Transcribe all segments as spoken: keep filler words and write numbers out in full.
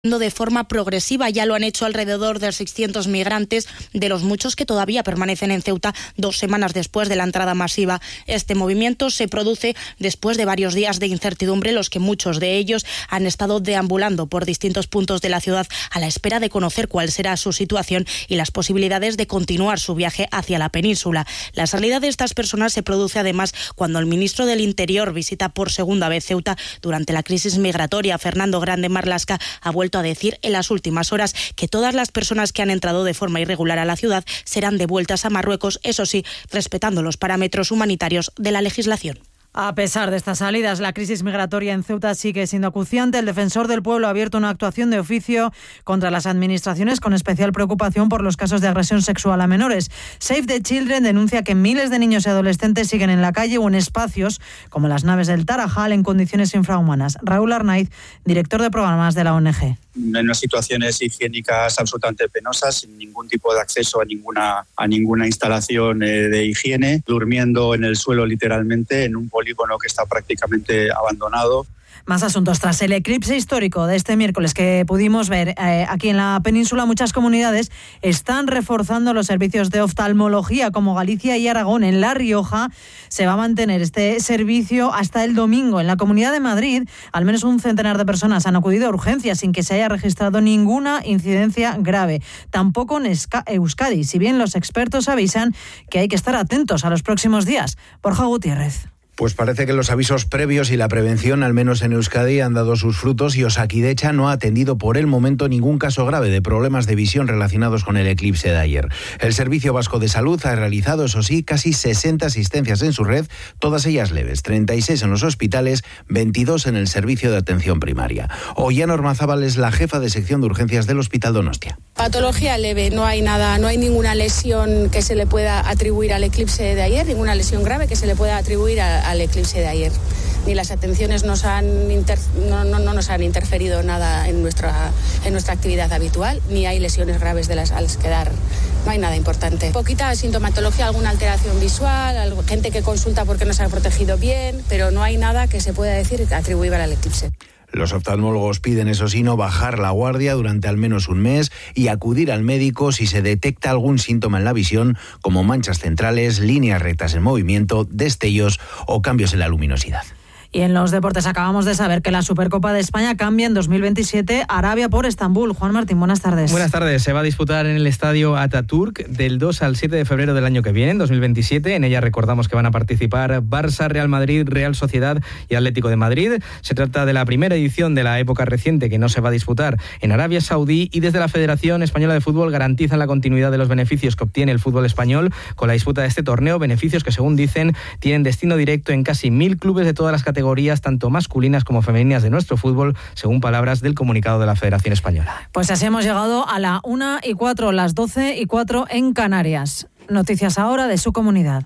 de forma progresiva. Ya lo han hecho alrededor de seiscientos migrantes, de los muchos que todavía permanecen en Ceuta dos semanas después de la entrada masiva. Este movimiento se produce después de varios días de incertidumbre, en los que muchos de ellos han estado deambulando por distintos puntos de la ciudad a la espera de conocer cuál será su situación y las posibilidades de continuar su viaje hacia la península. La salida de estas personas se produce además cuando el ministro del Interior visita por segunda vez Ceuta durante la crisis migratoria. Fernando Grande Marlaska ha vuelto a decir en las últimas horas que todas las personas que han entrado de forma irregular a la ciudad serán devueltas a Marruecos, eso sí, respetando los parámetros humanitarios de la legislación. A pesar de estas salidas, la crisis migratoria en Ceuta sigue siendo acuciante. El defensor del pueblo ha abierto una actuación de oficio contra las administraciones, con especial preocupación por los casos de agresión sexual a menores. Save the Children denuncia que miles de niños y adolescentes siguen en la calle o en espacios como las naves del Tarajal en condiciones infrahumanas. Raúl Arnaiz, director de programas de la O N G. En unas situaciones higiénicas absolutamente penosas, sin ningún tipo de acceso a ninguna, a ninguna instalación eh, de higiene, durmiendo en el suelo literalmente, en un polígono que está prácticamente abandonado. Más asuntos. Tras el eclipse histórico de este miércoles que pudimos ver eh, aquí en la península, muchas comunidades están reforzando los servicios de oftalmología, como Galicia y Aragón. En La Rioja se va a mantener este servicio hasta el domingo. En la Comunidad de Madrid, al menos un centenar de personas han acudido a urgencias sin que se haya registrado ninguna incidencia grave. Tampoco en Euskadi, si bien los expertos avisan que hay que estar atentos a los próximos días. Borja Gutiérrez. Pues parece que los avisos previos y la prevención, al menos en Euskadi, han dado sus frutos y Osakidecha no ha atendido por el momento ningún caso grave de problemas de visión relacionados con el eclipse de ayer. El Servicio Vasco de Salud ha realizado, eso sí, casi sesenta asistencias en su red, todas ellas leves, treinta y seis en los hospitales, veintidós en el servicio de atención primaria. Ollana Ormazábal es la jefa de sección de urgencias del Hospital Donostia. Patología leve, no hay nada, no hay ninguna lesión que se le pueda atribuir al eclipse de ayer, ninguna lesión grave que se le pueda atribuir a, al eclipse de ayer. Ni las atenciones nos han inter, no, no, no nos han interferido nada en nuestra, en nuestra actividad habitual, ni hay lesiones graves de las, a las que dar. No hay nada importante. Poquita sintomatología, alguna alteración visual, algo, gente que consulta porque no se ha protegido bien, pero no hay nada que se pueda decir atribuible al eclipse. Los oftalmólogos piden, eso sí, no bajar la guardia durante al menos un mes y acudir al médico si se detecta algún síntoma en la visión, como manchas centrales, líneas rectas en movimiento, destellos o cambios en la luminosidad. Y en los deportes acabamos de saber que la Supercopa de España cambia en dos mil veintisiete Arabia por Estambul. Juan Martín, buenas tardes. Buenas tardes. Se va a disputar en el Estadio Atatürk del dos al siete de febrero del año que viene, en dos mil veintisiete. En ella recordamos que van a participar Barça, Real Madrid, Real Sociedad y Atlético de Madrid. Se trata de la primera edición de la época reciente que no se va a disputar en Arabia Saudí, y desde la Federación Española de Fútbol garantizan la continuidad de los beneficios que obtiene el fútbol español con la disputa de este torneo, beneficios que, según dicen, tienen destino directo en casi mil clubes de todas las categorías, tanto masculinas como femeninas de nuestro fútbol, según palabras del comunicado de la Federación Española. Pues así hemos llegado a la una y cuatro, las doce y cuatro en Canarias. Noticias ahora de su comunidad.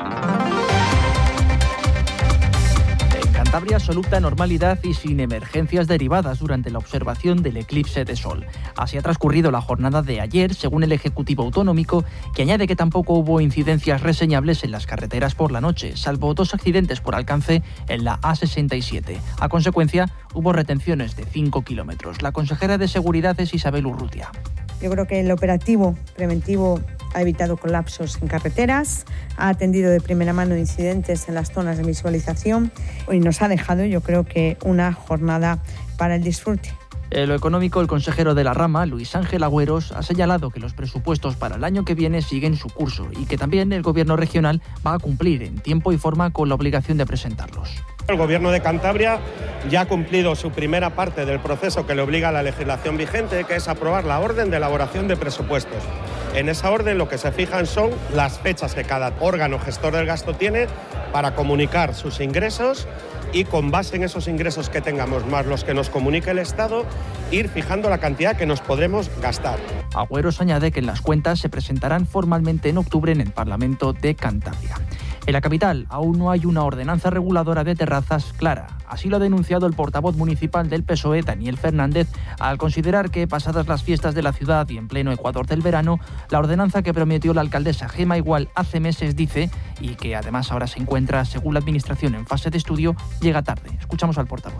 Cantabria, absoluta normalidad y sin emergencias derivadas durante la observación del eclipse de sol. Así ha transcurrido la jornada de ayer, según el Ejecutivo Autonómico, que añade que tampoco hubo incidencias reseñables en las carreteras por la noche, salvo dos accidentes por alcance en la A sesenta y siete. A consecuencia, hubo retenciones de cinco kilómetros. La consejera de Seguridad es Isabel Urrutia. Yo creo que el operativo preventivo ha evitado colapsos en carreteras, ha atendido de primera mano incidentes en las zonas de visualización y nos ha dejado, yo creo que, una jornada para el disfrute. En lo económico, el consejero de la rama, Luis Ángel Agüeros, ha señalado que los presupuestos para el año que viene siguen su curso y que también el Gobierno regional va a cumplir en tiempo y forma con la obligación de presentarlos. El Gobierno de Cantabria ya ha cumplido su primera parte del proceso que le obliga a la legislación vigente, que es aprobar la orden de elaboración de presupuestos. En esa orden lo que se fijan son las fechas que cada órgano gestor del gasto tiene para comunicar sus ingresos y, con base en esos ingresos que tengamos más los que nos comunique el Estado, ir fijando la cantidad que nos podremos gastar. Agüeros añade que las cuentas se presentarán formalmente en octubre en el Parlamento de Cantabria. En la capital aún no hay una ordenanza reguladora de terrazas clara. Así lo ha denunciado el portavoz municipal del P S O E, Daniel Fernández, al considerar que, pasadas las fiestas de la ciudad y en pleno ecuador del verano, la ordenanza que prometió la alcaldesa Gema Igual hace meses, dice, y que además ahora se encuentra, según la Administración, en fase de estudio, llega tarde. Escuchamos al portavoz.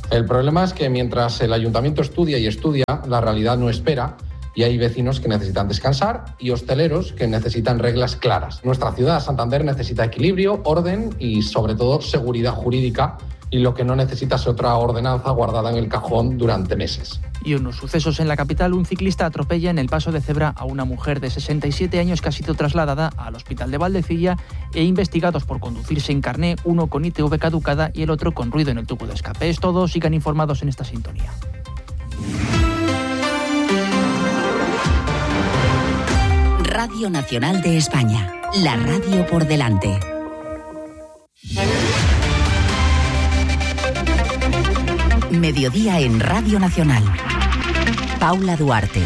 El problema es que mientras el ayuntamiento estudia y estudia, la realidad no espera y hay vecinos que necesitan descansar y hosteleros que necesitan reglas claras. Nuestra ciudad, Santander, necesita equilibrio, orden y sobre todo seguridad jurídica, y lo que no necesita es otra ordenanza guardada en el cajón durante meses. Y unos sucesos en la capital: un ciclista atropella en el paso de cebra a una mujer de sesenta y siete años que ha sido trasladada al hospital de Valdecilla e investigados por conducir sin carné, uno con I T V caducada y el otro con ruido en el tubo de escape. Es todo, sigan informados en esta sintonía. Radio Nacional de España, la radio por delante. Mediodía en Radio Nacional. Paula Duarte.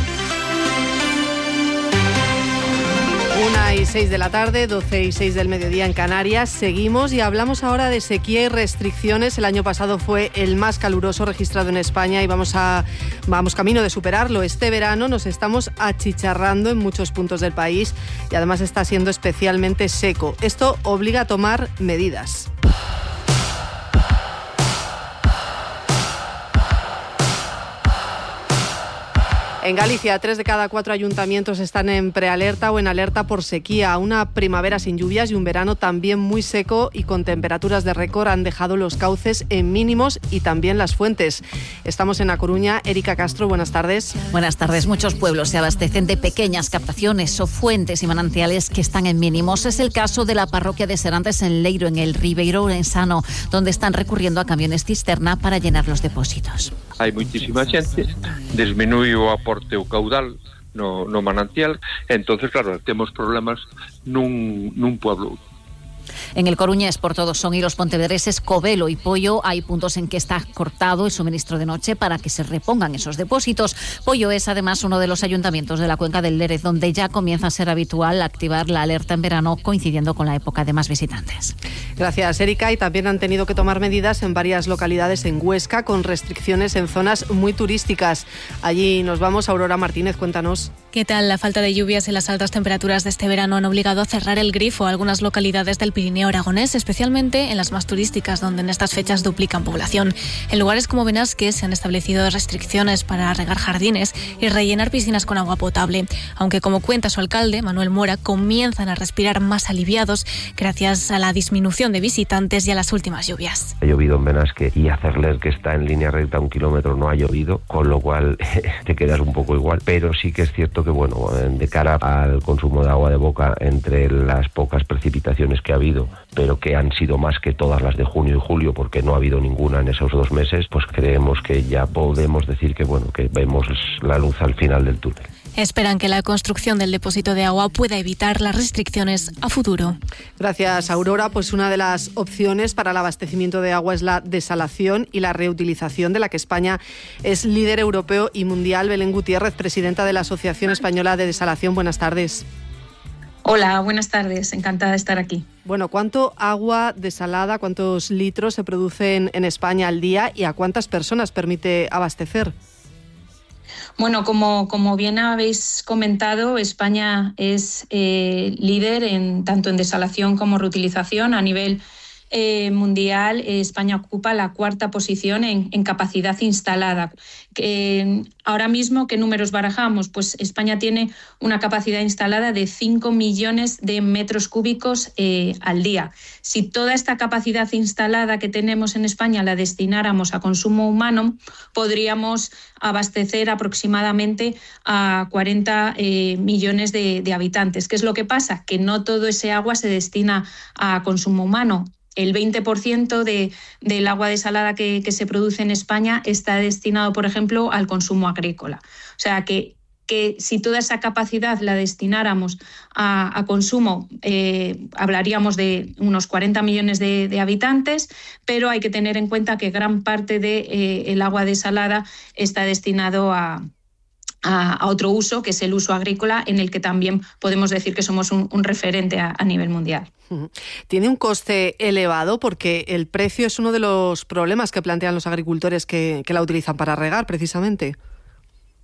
Una y seis de la tarde, doce y seis del mediodía en Canarias. Seguimos y hablamos ahora de sequía y restricciones. El año pasado fue el más caluroso registrado en España y vamos a vamos camino de superarlo. Este verano nos estamos achicharrando en muchos puntos del país y además está siendo especialmente seco. Esto obliga a tomar medidas. En Galicia, tres de cada cuatro ayuntamientos están en prealerta o en alerta por sequía. Una primavera sin lluvias y un verano también muy seco y con temperaturas de récord han dejado los cauces en mínimos y también las fuentes. Estamos en A Coruña. Erika Castro, buenas tardes. Buenas tardes. Muchos pueblos se abastecen de pequeñas captaciones o fuentes y manantiales que están en mínimos. Es el caso de la parroquia de Serantes en Leiro, en el Ribeiro Ourensano, donde están recurriendo a camiones cisterna para llenar los depósitos. Hai moitísima xente, disminuí o aporte o caudal no, no manantial, entonces claro, temos problemas nun, nun pueblo. En el Coruñés, por todos son y los pontevedreses, Covelo y Pollo, hay puntos en que está cortado el suministro de noche para que se repongan esos depósitos. Pollo es además uno de los ayuntamientos de la cuenca del Lérez donde ya comienza a ser habitual activar la alerta en verano, coincidiendo con la época de más visitantes. Gracias, Erika. Y también han tenido que tomar medidas en varias localidades en Huesca con restricciones en zonas muy turísticas. Allí nos vamos. Aurora Martínez, cuéntanos. ¿Qué tal? La falta de lluvias y las altas temperaturas de este verano han obligado a cerrar el grifo a algunas localidades del Pirineo aragonés, especialmente en las más turísticas, donde en estas fechas duplican población. En lugares como Benasque se han establecido restricciones para regar jardines y rellenar piscinas con agua potable, aunque, como cuenta su alcalde, Manuel Mora, comienzan a respirar más aliviados gracias a la disminución de visitantes y a las últimas lluvias. Ha llovido en Benasque y a Cerler, que está en línea recta un kilómetro, no ha llovido, con lo cual te quedas un poco igual, pero sí que es cierto que, bueno, de cara al consumo de agua de boca, entre las pocas precipitaciones que ha habido, pero que han sido más que todas las de junio y julio, porque no ha habido ninguna en esos dos meses, pues creemos que ya podemos decir que, bueno, que vemos la luz al final del túnel. Esperan que la construcción del depósito de agua pueda evitar las restricciones a futuro. Gracias, Aurora. Pues una de las opciones para el abastecimiento de agua es la desalación y la reutilización, de la que España es líder europeo y mundial. Belén Gutiérrez, presidenta de la Asociación Española de Desalación. Buenas tardes. Hola, buenas tardes. Encantada de estar aquí. Bueno, ¿cuánto agua desalada, cuántos litros se producen en España al día y a cuántas personas permite abastecer? Bueno, como, como bien habéis comentado, España es eh, líder en tanto en desalación como reutilización. A nivel eh, mundial, eh, España ocupa la cuarta posición en, en capacidad instalada. Eh, ahora mismo, ¿qué números barajamos? Pues España tiene una capacidad instalada de cinco millones de metros cúbicos eh, al día. Si toda esta capacidad instalada que tenemos en España la destináramos a consumo humano, podríamos abastecer aproximadamente a cuarenta eh, millones de, de habitantes. ¿Qué es lo que pasa? Que no todo ese agua se destina a consumo humano. El veinte por ciento de, del agua desalada que, que se produce en España está destinado, por ejemplo, al consumo agrícola. O sea que, que si toda esa capacidad la destináramos a, a consumo, eh, hablaríamos de unos cuarenta millones de, de habitantes, pero hay que tener en cuenta que gran parte del de, eh, agua desalada está destinado a... A, a otro uso, que es el uso agrícola, en el que también podemos decir que somos un, un referente a, a nivel mundial. Tiene un coste elevado porque el precio es uno de los problemas que plantean los agricultores que, que la utilizan para regar, precisamente.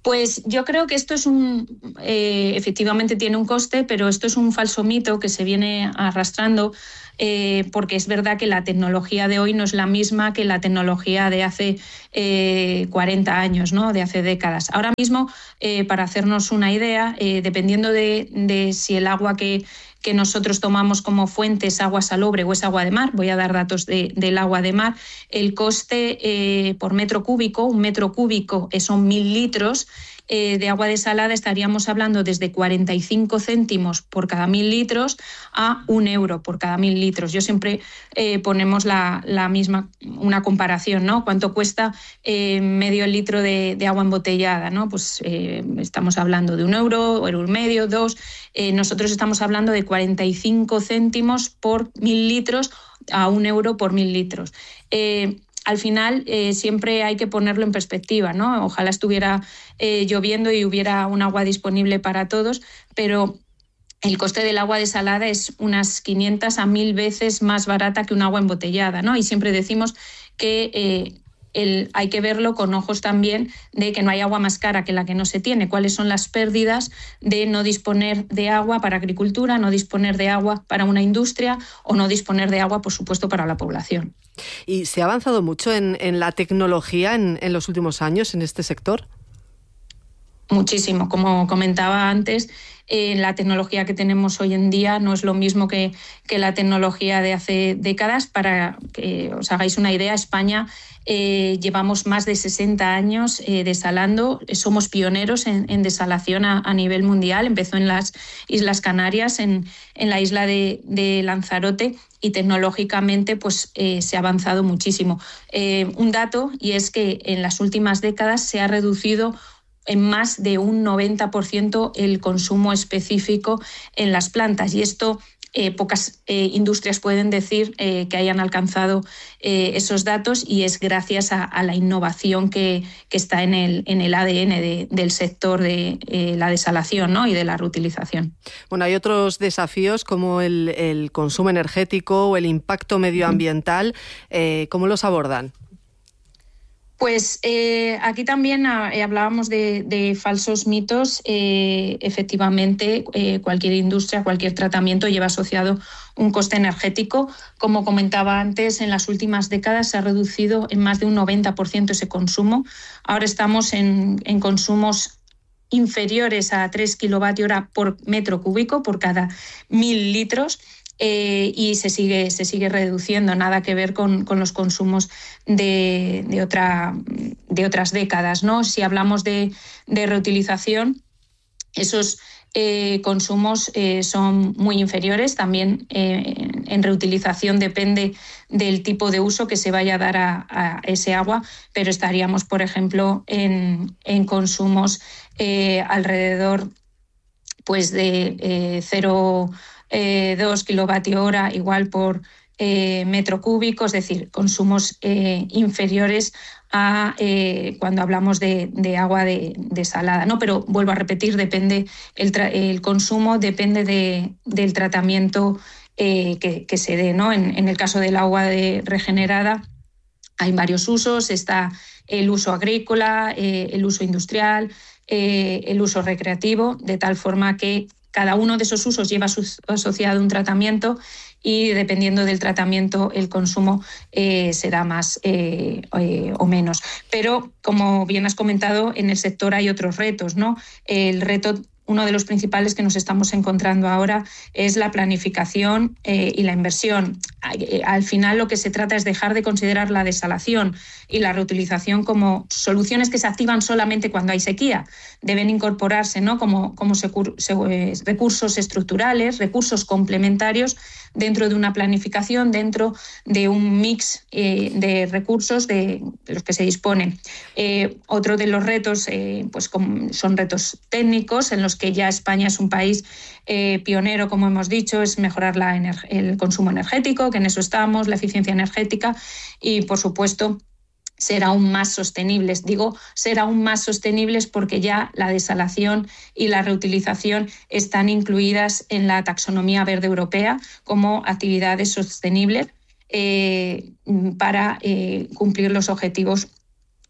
Pues yo creo que esto es un, eh, efectivamente tiene un coste, pero esto es un falso mito que se viene arrastrando, eh, porque es verdad que la tecnología de hoy no es la misma que la tecnología de hace eh, cuarenta años, ¿no? De hace décadas. Ahora mismo, eh, para hacernos una idea, eh, dependiendo de, de si el agua que que nosotros tomamos como fuente es agua salobre o es agua de mar, voy a dar datos de, del agua de mar, el coste eh, por metro cúbico, un metro cúbico son mil litros, eh, de agua desalada estaríamos hablando desde cuarenta y cinco céntimos por cada mil litros a un euro por cada mil litros. Yo siempre eh, ponemos la, la misma, una comparación, ¿no? ¿Cuánto cuesta eh, medio litro de, de agua embotellada, ¿no? Pues eh, estamos hablando de un euro, euro y medio, dos. Eh, nosotros estamos hablando de cuarenta y cinco céntimos por mil litros a un euro por mil litros. Eh, Al final eh, siempre hay que ponerlo en perspectiva, ¿no? Ojalá estuviera eh, lloviendo y hubiera un agua disponible para todos, pero el coste del agua desalada es unas quinientas a mil veces más barata que un agua embotellada, ¿no? Y siempre decimos que eh, el, hay que verlo con ojos también de que no hay agua más cara que la que no se tiene. ¿Cuáles son las pérdidas de no disponer de agua para agricultura, no disponer de agua para una industria o no disponer de agua, por supuesto, para la población? ¿Y se ha avanzado mucho en, en la tecnología en, en los últimos años en este sector? Muchísimo. Como comentaba antes, eh, la tecnología que tenemos hoy en día no es lo mismo que, que la tecnología de hace décadas. Para que os hagáis una idea, España eh, llevamos más de sesenta años eh, desalando. Somos pioneros en, en desalación a, a nivel mundial. Empezó en las Islas Canarias, en, en la isla de, de Lanzarote, y tecnológicamente pues, eh, se ha avanzado muchísimo. Eh, un dato, y es que en las últimas décadas se ha reducido en más de un noventa por ciento el consumo específico en las plantas. Y esto eh, pocas eh, industrias pueden decir eh, que hayan alcanzado eh, esos datos, y es gracias a, a la innovación que, que está en el, en el A D N de, del sector de eh, la desalación, ¿no? Y de la reutilización. Bueno, hay otros desafíos como el, el consumo energético o el impacto medioambiental. Eh, ¿Cómo los abordan? Pues eh, aquí también eh, hablábamos de, de falsos mitos. Eh, efectivamente, eh, cualquier industria, cualquier tratamiento lleva asociado un coste energético. Como comentaba antes, en las últimas décadas se ha reducido en más de un noventa por ciento ese consumo. Ahora estamos en, en consumos inferiores a tres kilovatios hora por metro cúbico por cada mil litros. Eh, y se sigue, se sigue reduciendo, nada que ver con, con los consumos de, de, otra, de otras décadas, ¿no? Si hablamos de, de reutilización, esos eh, consumos eh, son muy inferiores. También eh, en reutilización depende del tipo de uso que se vaya a dar a, a ese agua, pero estaríamos, por ejemplo, en, en consumos eh, alrededor pues, de eh, cero coma dos kilovatios hora igual por eh, metro cúbico, es decir, consumos eh, inferiores a eh, cuando hablamos de, de agua de, desalada, ¿no? Pero vuelvo a repetir, depende el, tra- el consumo depende de, del tratamiento eh, que, que se dé, ¿no? En, en el caso del agua de regenerada hay varios usos. Está el uso agrícola, eh, el uso industrial, eh, el uso recreativo, de tal forma que cada uno de esos usos lleva asociado un tratamiento, y dependiendo del tratamiento el consumo eh, será más eh, eh, o menos. Pero, como bien has comentado, en el sector hay otros retos, ¿no? El reto, uno de los principales que nos estamos encontrando ahora, es la planificación eh, y la inversión. Al final lo que se trata es dejar de considerar la desalación y la reutilización como soluciones que se activan solamente cuando hay sequía. Deben incorporarse, ¿no? como, como secur, se, eh, recursos estructurales, recursos complementarios dentro de una planificación, dentro de un mix eh, de recursos de, de los que se disponen. Eh, otro de los retos eh, pues, como son retos técnicos, en los que ya España es un país eh, pionero, como hemos dicho, es mejorar la ener- el consumo energético, que en eso estamos, la eficiencia energética, y, por supuesto, ser aún más sostenibles. Digo ser aún más sostenibles porque ya la desalación y la reutilización están incluidas en la taxonomía verde europea como actividades sostenibles eh, para eh, cumplir los objetivos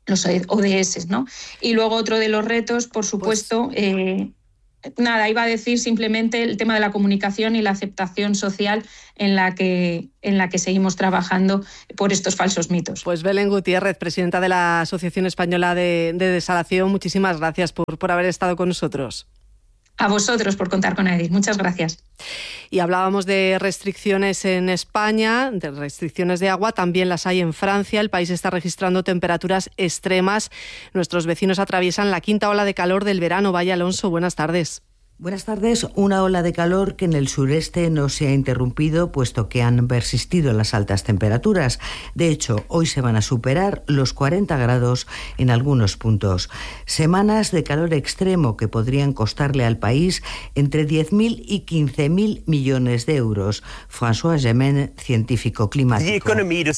los O D S, ¿no? Y luego otro de los retos, por supuesto, pues... eh, nada, iba a decir simplemente el tema de la comunicación y la aceptación social en la que, en la que seguimos trabajando por estos falsos mitos. Pues Belén Gutiérrez, presidenta de la Asociación Española de, de Desalación, muchísimas gracias por, por haber estado con nosotros. A vosotros por contar con Edith. Muchas gracias. Y hablábamos de restricciones en España, de restricciones de agua, también las hay en Francia. El país está registrando temperaturas extremas. Nuestros vecinos atraviesan la quinta ola de calor del verano. Vaya Alonso, buenas tardes. Buenas tardes. Una ola de calor que en el sureste no se ha interrumpido, puesto que han persistido las altas temperaturas. De hecho, hoy se van a superar los cuarenta grados en algunos puntos. Semanas de calor extremo que podrían costarle al país entre diez mil y quince mil millones de euros. François Gemén, científico climático.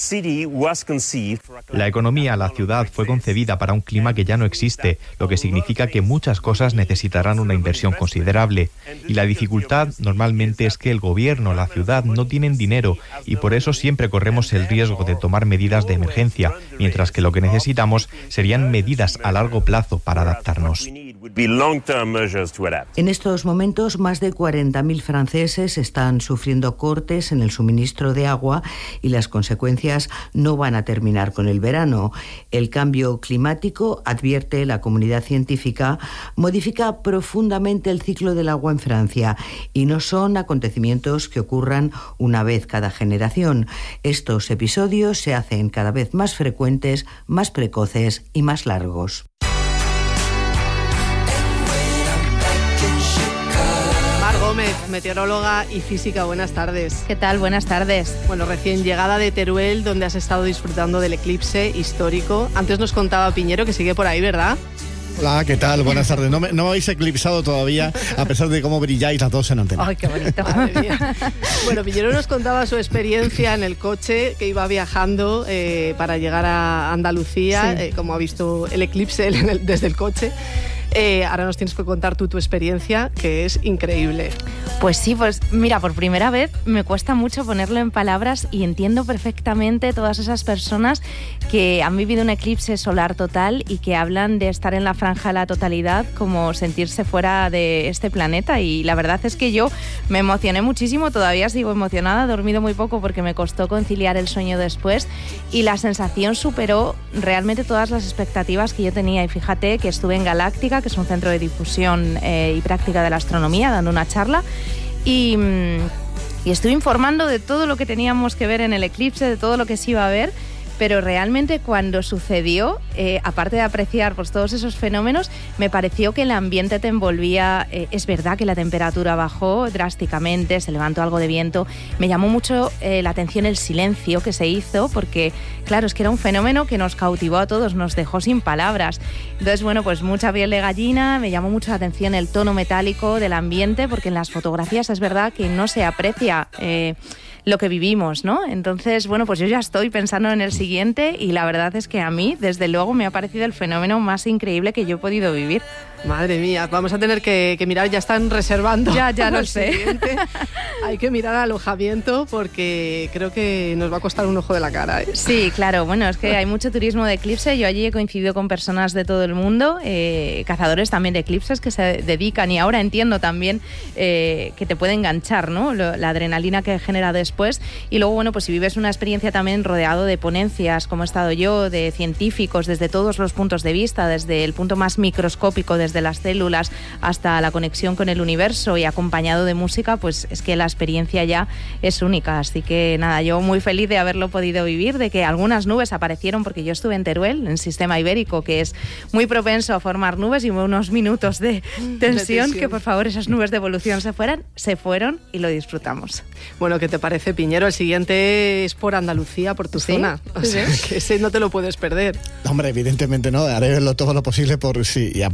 La economía, la ciudad, fue concebida para un clima que ya no existe, lo que significa que muchas cosas necesitarán una inversión considerable. Y la dificultad normalmente es que el gobierno, la ciudad, no tienen dinero y por eso siempre corremos el riesgo de tomar medidas de emergencia, mientras que lo que necesitamos serían medidas a largo plazo para adaptarnos. En estos momentos, más de cuarenta mil franceses están sufriendo cortes en el suministro de agua y las consecuencias no van a terminar con el verano. El cambio climático, advierte la comunidad científica, modifica profundamente el ciclo del agua en Francia y no son acontecimientos que ocurran una vez cada generación. Estos episodios se hacen cada vez más frecuentes, más precoces y más largos. Mar Gómez, meteoróloga y física, buenas tardes. ¿Qué tal? Buenas tardes. Bueno, recién llegada de Teruel, donde has estado disfrutando del eclipse histórico. Antes nos contaba Piñero que sigue por ahí, ¿verdad? Hola, ¿qué tal? Buenas tardes. No me, no me habéis eclipsado todavía, a pesar de cómo brilláis las dos en antena. ¡Ay, qué bonito! Madre mía. Bueno, Piñero nos contaba su experiencia en el coche, que iba viajando eh, para llegar a Andalucía, sí. eh, como ha visto el eclipse en el, desde el coche. Eh, ahora nos tienes que contar tú tu experiencia, que es increíble. Pues sí, pues mira, por primera vez me cuesta mucho ponerlo en palabras y entiendo perfectamente todas esas personas que han vivido un eclipse solar total y que hablan de estar en la franja de la totalidad como sentirse fuera de este planeta, y la verdad es que yo me emocioné muchísimo, todavía sigo emocionada, he dormido muy poco porque me costó conciliar el sueño después y la sensación superó realmente todas las expectativas que yo tenía. Y fíjate que estuve en Galáctica, que es un centro de difusión eh, y práctica de la astronomía, dando una charla y, y estuve informando de todo lo que teníamos que ver en el eclipse, de todo lo que se iba a ver. Pero realmente cuando sucedió, eh, aparte de apreciar pues, todos esos fenómenos, me pareció que el ambiente te envolvía. Eh, es verdad que la temperatura bajó drásticamente, se levantó algo de viento. Me llamó mucho eh, la atención el silencio que se hizo, porque claro, es que era un fenómeno que nos cautivó a todos, nos dejó sin palabras. Entonces, bueno, pues mucha piel de gallina, me llamó mucho la atención el tono metálico del ambiente, porque en las fotografías es verdad que no se aprecia Eh, lo que vivimos, ¿no? Entonces, bueno, pues yo ya estoy pensando en el siguiente y la verdad es que a mí, desde luego, me ha parecido el fenómeno más increíble que yo he podido vivir. Madre mía, vamos a tener que, que mirar, ya están reservando. Ya, ya lo sé. Siguiente. Hay que mirar alojamiento porque creo que nos va a costar un ojo de la cara, ¿eh? Sí, claro, bueno, es que hay mucho turismo de eclipse. Yo allí he coincidido con personas de todo el mundo, eh, cazadores también de eclipses que se dedican, y ahora entiendo también eh, que te puede enganchar, ¿no? Lo, la adrenalina que genera después. Y luego, bueno, pues si vives una experiencia también rodeado de ponencias, como he estado yo, de científicos, desde todos los puntos de vista, desde el punto más microscópico, desde las células hasta la conexión con el universo, y acompañado de música, pues es que la experiencia ya es única. Así que nada, yo muy feliz de haberlo podido vivir, de que algunas nubes aparecieron, porque yo estuve en Teruel, en el sistema ibérico, que es muy propenso a formar nubes, y hubo unos minutos de tensión, de tensión, que por favor esas nubes de evolución se fueran, se fueron y lo disfrutamos. Bueno, ¿qué te parece, Piñero? El siguiente es por Andalucía, por tu ¿Sí? zona. O sea, ¿Sí? que ese no te lo puedes perder. Hombre, evidentemente no, haré lo, todo lo posible por sí. Y aparte la,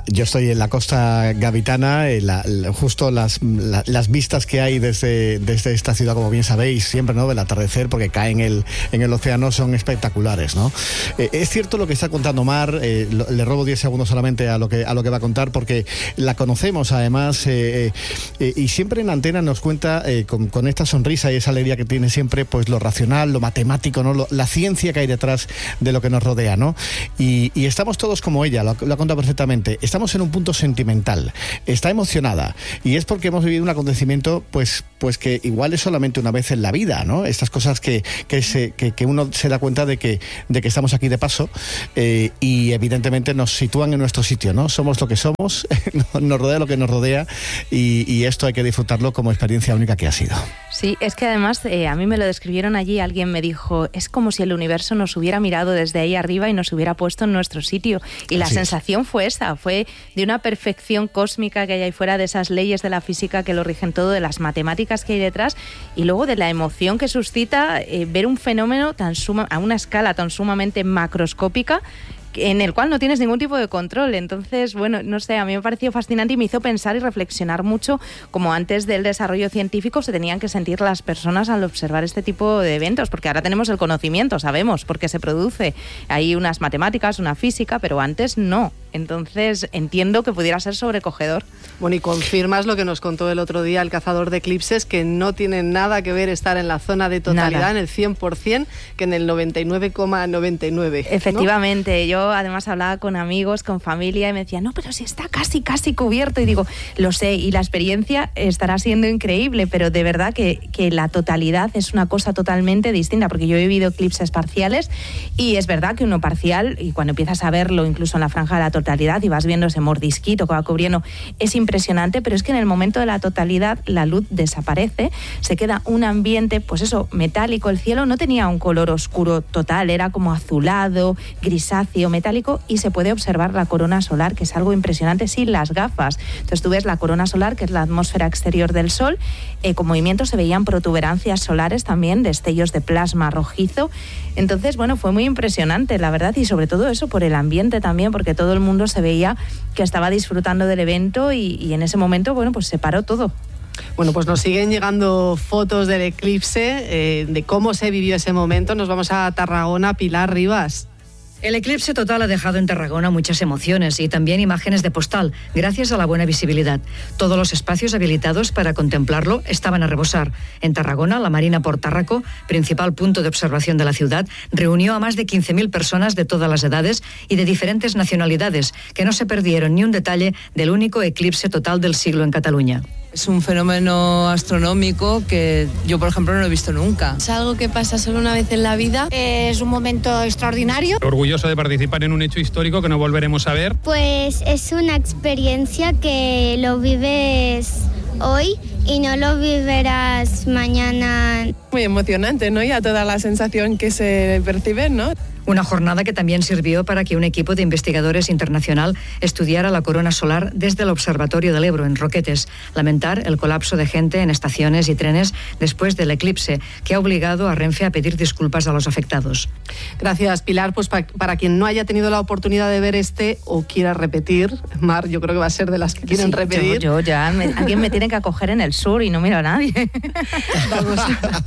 yo estoy en la costa gaditana, en la, la, justo las, la, las vistas que hay desde, desde esta ciudad, como bien sabéis, siempre, ¿no?, del atardecer, porque cae en el, en el océano, son espectaculares, ¿no? Eh, es cierto lo que está contando Mar, eh, lo, le robo diez segundos solamente a lo que, a lo que va a contar, porque la conocemos además, eh, eh, y siempre en Antena nos cuenta eh, con, con esta sonrisa y esa alegría que tiene siempre, pues lo racional, lo matemático, ¿no?, lo, la ciencia que hay detrás de lo que nos rodea, ¿no? Y, y estamos todos como ella, lo, lo ha contado perfectamente. Estamos en un punto sentimental, está emocionada, y es porque hemos vivido un acontecimiento pues, pues que igual es solamente una vez en la vida, ¿no? Estas cosas que, que, se, que, que uno se da cuenta de que, de que estamos aquí de paso, eh, y evidentemente nos sitúan en nuestro sitio, ¿no? Somos lo que somos, nos rodea lo que nos rodea, y, y esto hay que disfrutarlo como experiencia única que ha sido. Sí, es que además eh, a mí me lo describieron allí, alguien me dijo, es como si el universo nos hubiera mirado desde ahí arriba y nos hubiera puesto en nuestro sitio, y la Así sensación es. fue esa, fue de una perfección cósmica que hay ahí fuera, de esas leyes de la física que lo rigen todo, de las matemáticas que hay detrás, y luego de la emoción que suscita eh, ver un fenómeno tan suma, a una escala tan sumamente macroscópica, en el cual no tienes ningún tipo de control. Entonces, bueno, no sé, a mí me pareció fascinante y me hizo pensar y reflexionar mucho como antes del desarrollo científico se tenían que sentir las personas al observar este tipo de eventos, porque ahora tenemos el conocimiento, sabemos por qué se produce, hay unas matemáticas, una física, pero antes no. Entonces entiendo que pudiera ser sobrecogedor. Bueno, y confirmas lo que nos contó el otro día el cazador de eclipses, que no tiene nada que ver estar en la zona de totalidad, nada, en el cien por ciento, que en el noventa y nueve coma noventa y nueve. Efectivamente, ¿no? Yo además hablaba con amigos, con familia, y me decían, no, pero si está casi, casi cubierto. Y digo, lo sé, y la experiencia estará siendo increíble, pero de verdad que, que la totalidad es una cosa totalmente distinta, porque yo he vivido eclipses parciales, y es verdad que uno parcial, y cuando empiezas a verlo incluso en la franja de la totalidad, y vas viendo ese mordisquito que va cubriendo, es impresionante, pero es que en el momento de la totalidad la luz desaparece, se queda un ambiente, pues eso, metálico. El cielo no tenía un color oscuro total, era como azulado, grisáceo, metálico, y se puede observar la corona solar, que es algo impresionante sin las gafas. Entonces tú ves la corona solar, que es la atmósfera exterior del Sol, eh, con movimiento se veían protuberancias solares también, destellos de plasma rojizo. Entonces, bueno, fue muy impresionante, la verdad, y sobre todo eso por el ambiente también, porque todo el mundo se veía que estaba disfrutando del evento, y, y en ese momento, bueno, pues se paró todo. Bueno, pues nos siguen llegando fotos del eclipse, eh, de cómo se vivió ese momento. Nos vamos a Tarragona. Pilar Rivas. El eclipse total ha dejado en Tarragona muchas emociones y también imágenes de postal, gracias a la buena visibilidad. Todos los espacios habilitados para contemplarlo estaban a rebosar. En Tarragona, la Marina Portárraco, principal punto de observación de la ciudad, reunió a más de quince mil personas de todas las edades y de diferentes nacionalidades, que no se perdieron ni un detalle del único eclipse total del siglo en Cataluña. Es un fenómeno astronómico que yo, por ejemplo, no lo he visto nunca. Es algo que pasa solo una vez en la vida. Es un momento extraordinario. Orgulloso de participar en un hecho histórico que no volveremos a ver. Pues es una experiencia que lo vives hoy y no lo vivirás mañana. Muy emocionante, ¿no? Y a toda la sensación que se percibe, ¿no? Una jornada que también sirvió para que un equipo de investigadores internacional estudiara la corona solar desde el Observatorio del Ebro, en Roquetes. Lamentar el colapso de gente en estaciones y trenes después del eclipse, que ha obligado a Renfe a pedir disculpas a los afectados. Gracias, Pilar. Pues pa- para quien no haya tenido la oportunidad de ver este o quiera repetir, Mar, yo creo que va a ser de las que quieren sí, repetir. Yo, yo ya, me, alguien me tiene que acoger en el sur y no miro a nadie. Vamos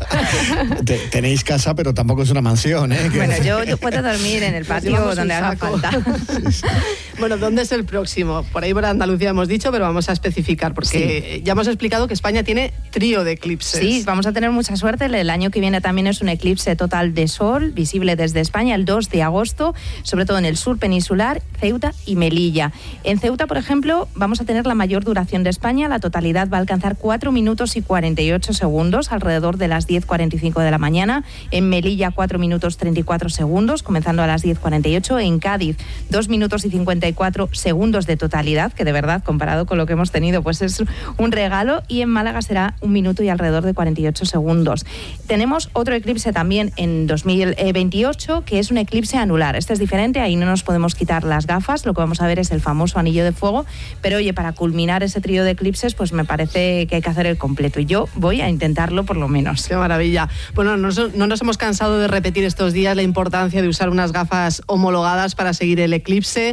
a... Te, tenéis casa, pero tampoco es una mansión, ¿eh? Bueno, yo, yo puedo dormir en el patio donde haga falta. Sí, sí. Bueno, ¿dónde es el próximo? Por ahí por Andalucía hemos dicho, pero vamos a especificar, porque sí, ya hemos explicado que España tiene trío de eclipses. Sí, vamos a tener mucha suerte. El año que viene también es un eclipse total de sol, visible desde España, el dos de agosto, sobre todo en el sur peninsular, Ceuta y Melilla. En Ceuta, por ejemplo, vamos a tener la mayor duración de España. La totalidad va a alcanzar cuatro minutos y cuarenta y ocho segundos, alrededor de las diez cuarenta y cinco de la mañana. En Melilla, cuatro minutos treinta y cuatro segundos, comenzando a las diez cuarenta y ocho. En Cádiz, dos minutos y cincuenta y cuatro segundos de totalidad, que de verdad, comparado con lo que hemos tenido, pues es un regalo. Y en Málaga será un minuto y alrededor de cuarenta y ocho segundos. Tenemos otro eclipse también en dos mil veintiocho, que es un eclipse anular. Este es diferente, ahí no nos podemos quitar las gafas, lo que vamos a ver es el famoso anillo de fuego, pero oye, para culminar ese trío de eclipses, pues me parece que hay que hacer el completo, y yo voy a intentarlo por lo menos. ¡Qué maravilla! Bueno, no, no nos hemos cansado de repetir estos días la importancia de usar unas gafas homologadas para seguir el eclipse,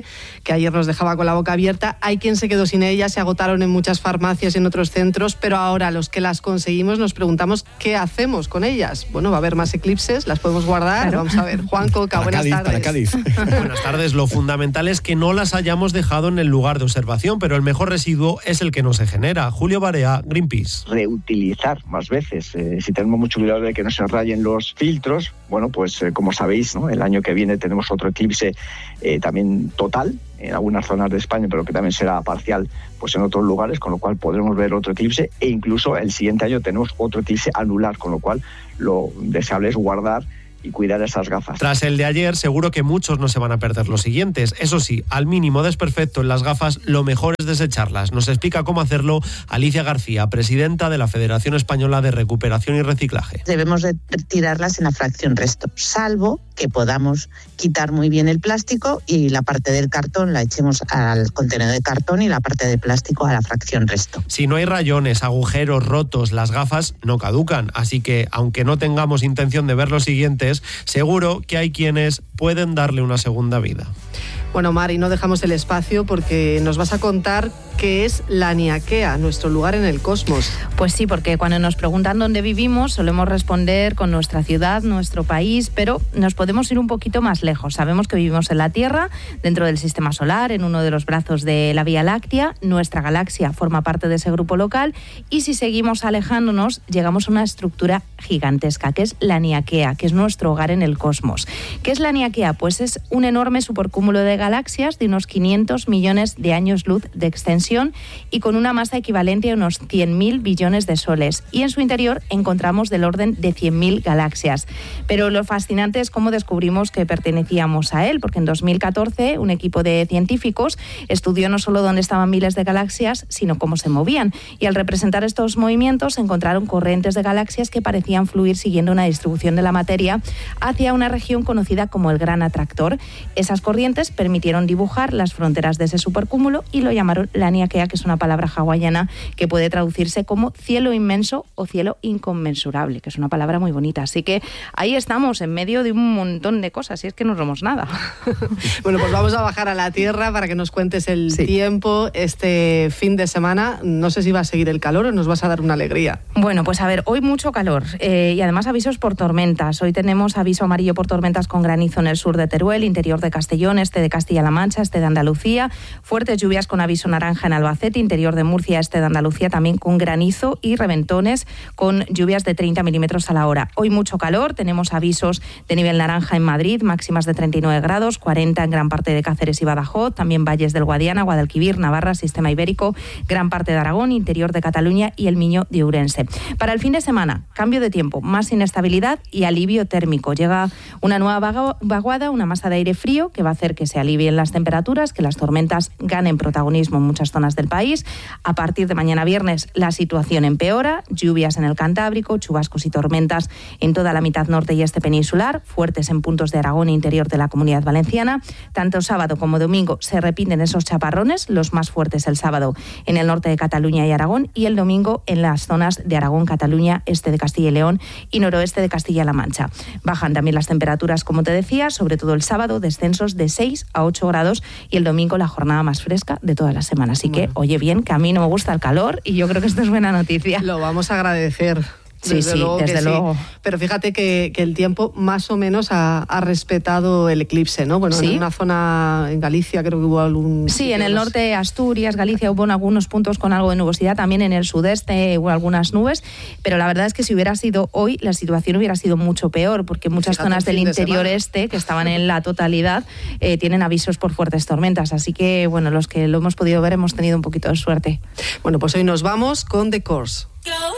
que ayer nos dejaba con la boca abierta. Hay quien se quedó sin ellas, se agotaron en muchas farmacias y en otros centros, pero ahora los que las conseguimos nos preguntamos qué hacemos con ellas. Bueno, va a haber más eclipses, las podemos guardar. Claro. Vamos a ver, Juan Coca, buenas Cádiz, tardes. Para Cádiz. Buenas tardes. Lo fundamental es que no las hayamos dejado en el lugar de observación, pero el mejor residuo es el que no se genera. Julio Barea, Greenpeace. Reutilizar más veces. Eh, si tenemos mucho cuidado de que no se rayen los filtros, bueno, pues eh, como sabéis, ¿no? El año que viene tenemos otro eclipse eh, también total en algunas zonas de España, pero que también será parcial pues en otros lugares, con lo cual podremos ver otro eclipse, e incluso el siguiente año tenemos otro eclipse anular, con lo cual lo deseable es guardar y cuidar esas gafas. Tras el de ayer, seguro que muchos no se van a perder los siguientes. Eso sí, al mínimo desperfecto en las gafas, lo mejor es desecharlas. Nos explica cómo hacerlo Alicia García, presidenta de la Federación Española de Recuperación y Reciclaje. Debemos de tirarlas en la fracción resto, salvo que podamos quitar muy bien el plástico y la parte del cartón la echemos al contenedor de cartón y la parte de plástico a la fracción resto. Si no hay rayones, agujeros, rotos, las gafas no caducan, así que aunque no tengamos intención de ver los siguientes, seguro que hay quienes pueden darle una segunda vida. Bueno, Mari, no dejamos el espacio porque nos vas a contar qué es la Laniakea, nuestro lugar en el cosmos. Pues sí, porque cuando nos preguntan dónde vivimos solemos responder con nuestra ciudad, nuestro país, pero nos podemos ir un poquito más lejos. Sabemos que vivimos en la Tierra, dentro del Sistema Solar, en uno de los brazos de la Vía Láctea. Nuestra galaxia forma parte de ese grupo local y si seguimos alejándonos llegamos a una estructura gigantesca que es la Laniakea, que es nuestro hogar en el cosmos. ¿Qué es la Laniakea? Pues es un enorme supercúmulo de galaxias de unos quinientos millones de años luz de extensión y con una masa equivalente a unos cien mil billones de soles. Y en su interior encontramos del orden de cien mil galaxias. Pero lo fascinante es cómo descubrimos que pertenecíamos a él, porque en dos mil catorce un equipo de científicos estudió no solo dónde estaban miles de galaxias, sino cómo se movían. Y al representar estos movimientos encontraron corrientes de galaxias que parecían fluir siguiendo una distribución de la materia hacia una región conocida como el Gran Atractor. Esas corrientes permitieron dibujar las fronteras de ese supercúmulo y lo llamaron Laniakea, que es una palabra hawaiana que puede traducirse como cielo inmenso o cielo inconmensurable, que es una palabra muy bonita. Así que ahí estamos, en medio de un montón de cosas, y es que no somos nada. Bueno, pues vamos a bajar a la Tierra para que nos cuentes el sí. tiempo este fin de semana. No sé si va a seguir el calor o nos vas a dar una alegría. Bueno, pues a ver, hoy mucho calor eh, y además avisos por tormentas. Hoy tenemos aviso amarillo por tormentas con granizo en el sur de Teruel, interior de Castellón, este de Castilla-La Mancha, este de Andalucía, fuertes lluvias con aviso naranja en Albacete, interior de Murcia, este de Andalucía también con granizo y reventones con lluvias de treinta milímetros a la hora. Hoy mucho calor, tenemos avisos de nivel naranja en Madrid, máximas de treinta y nueve grados, cuarenta en gran parte de Cáceres y Badajoz, también valles del Guadiana, Guadalquivir, Navarra, Sistema Ibérico, gran parte de Aragón, interior de Cataluña y el Miño de Ourense. Para el fin de semana, cambio de tiempo, más inestabilidad y alivio térmico. Llega una nueva vaguada, una masa de aire frío que va a hacer que se alivien las temperaturas, que las tormentas ganen protagonismo en muchas zonas del país. A partir de mañana viernes la situación empeora, lluvias en el Cantábrico, chubascos y tormentas en toda la mitad norte y este peninsular, fuertes en puntos de Aragón e interior de la Comunidad Valenciana. Tanto sábado como domingo se repiten esos chaparrones, los más fuertes el sábado en el norte de Cataluña y Aragón y el domingo en las zonas de Aragón, Cataluña, este de Castilla y León y noroeste de Castilla-La Mancha. Bajan también las temperaturas, como te decía, sobre todo el sábado, descensos de seis a ocho grados y el domingo la jornada más fresca de toda la semana. Así bueno. que, oye bien, que a mí no me gusta el calor y yo creo que esto es buena noticia. Lo vamos a agradecer. Sí, desde sí, luego desde luego. Sí. Pero fíjate que, que el tiempo más o menos ha, ha respetado el eclipse, ¿no? Bueno, ¿sí? En una zona en Galicia creo que hubo algún... Sí, en el más... norte de Asturias, Galicia, hubo en algunos puntos con algo de nubosidad, también en el sudeste hubo algunas nubes, pero la verdad es que si hubiera sido hoy, la situación hubiera sido mucho peor, porque muchas fíjate, zonas del interior de este, que estaban en la totalidad, eh, tienen avisos por fuertes tormentas, así que, bueno, los que lo hemos podido ver hemos tenido un poquito de suerte. Bueno, pues hoy nos vamos con The Course.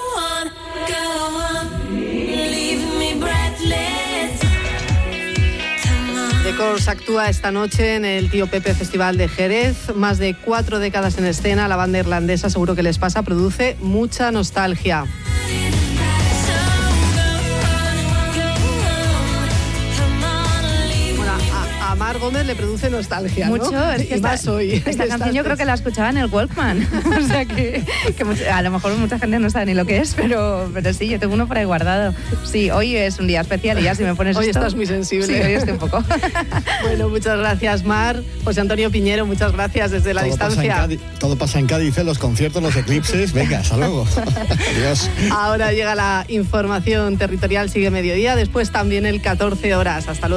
The Course actúa esta noche en el Tío Pepe Festival de Jerez. Más de cuatro décadas en escena, la banda irlandesa, seguro que les pasa, produce mucha nostalgia. Bueno, a, a Mar Mar Gómez le produce nostalgia, ¿no? Mucho, es que y esta, más hoy. esta canción yo creo que la escuchaba en el Walkman. O sea que, que mucha, a lo mejor mucha gente no sabe ni lo que es, pero, pero sí, yo tengo uno por ahí guardado. Sí, hoy es un día especial y ya si me pones hoy esto... Hoy estás muy sensible. Sí, hoy estoy un poco. Bueno, muchas gracias, Mar. José Antonio Piñero, muchas gracias desde la todo distancia. Pasa Cádiz, todo pasa en Cádiz, en los conciertos, los eclipses. Venga, hasta luego. Adiós. Ahora llega la información territorial, sigue mediodía, después también el catorce horas. Hasta luego.